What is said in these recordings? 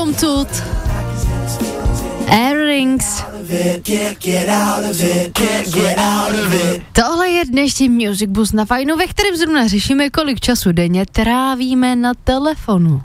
Tut. Airrings. Tohle je dnešní Music Bus na Fajnu, ve kterém zrovna řešíme, kolik času denně trávíme na telefonu.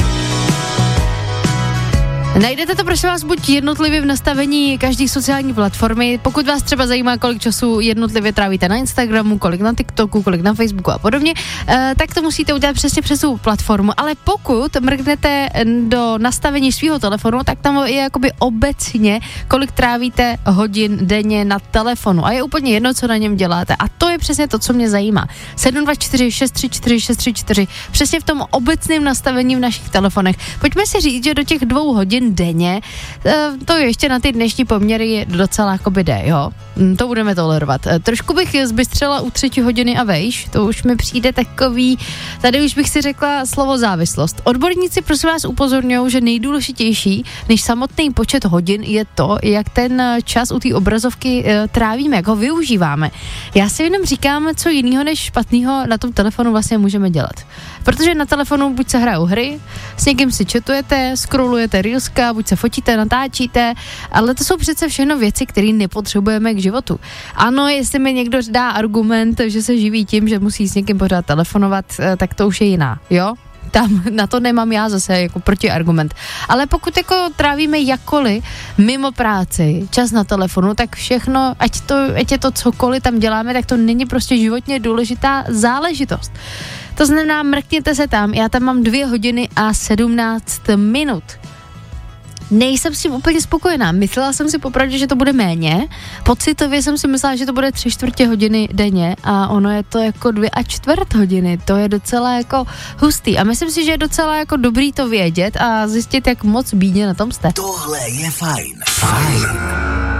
Najdete to, prosím vás, buď jednotlivě v nastavení každé sociální platformy, pokud vás třeba zajímá, kolik času jednotlivě trávíte na Instagramu, kolik na TikToku, kolik na Facebooku a podobně, tak to musíte udělat přesně přes tu platformu, ale pokud mrknete do nastavení svého telefonu, tak tam je jakoby obecně, kolik trávíte hodin denně na telefonu a je úplně jedno, co na něm děláte a to je přesně to, co mě zajímá. 724 634 634, přesně v tom obecném nastavení v našich telefonech. Pojďme si říct, že do těch 2 hodin denně, to ještě na ty dnešní poměry docela jakoby jde, jo. To budeme tolerovat. Trošku bych zbystřela u 3 hodiny a vejš, to už mi přijde takový, tady už bych si řekla slovo závislost. Odborníci prosím vás upozorňují, že nejdůležitější než samotný počet hodin je to, jak ten čas u té obrazovky trávíme, jak ho využíváme. Já si jenom říkám, co jiného než špatného na tom telefonu vlastně můžeme dělat. Protože na telefonu buď se hrajou hry, s někým si chatujete, scrollujete reelska, buď se fotíte, natáčíte, ale to jsou přece všechno věci, které nepotřebujeme k životu. Ano, jestli mi někdo dá argument, že se živí tím, že musí s někým pořád telefonovat, tak to už je jiná, jo? Tam na to nemám já zase jako protiargument. Ale pokud jako trávíme jakkoliv mimo práci, čas na telefonu, tak všechno, ať je to cokoliv tam děláme, tak to není prostě životně důležitá záležitost. To znamená, mrkněte se tam, já tam mám 2 hodiny a 17 minut. Nejsem s tím úplně spokojená. Myslela jsem si popravdě, že to bude méně. Pocitově jsem si myslela, že to bude 3/4 hodiny denně a ono je to jako 2,25 hodiny. To je docela jako hustý. A myslím si, že je docela jako dobrý to vědět a zjistit, jak moc bídně na tom jste. Tohle je fajn. Fajn